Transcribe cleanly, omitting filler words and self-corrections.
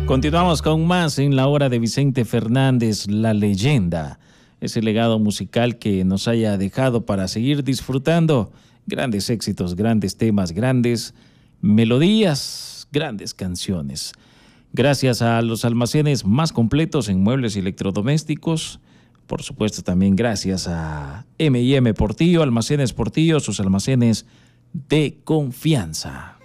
Continuamos con más en la hora de Vicente Fernández, la leyenda. Ese legado musical que nos haya dejado para seguir disfrutando grandes éxitos, grandes temas, grandes melodías, grandes canciones. Gracias a los almacenes más completos en muebles y electrodomésticos. Por supuesto, también gracias a M&M Portillo, Almacenes Portillo, sus almacenes de confianza.